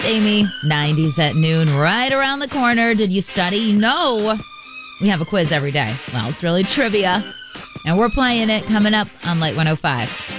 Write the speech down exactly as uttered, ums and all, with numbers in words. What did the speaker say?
Amy, nineties at noon, right around the corner. Did you study? You know, we have a quiz every day. Well, it's really trivia. And we're playing it coming up on Light one oh five.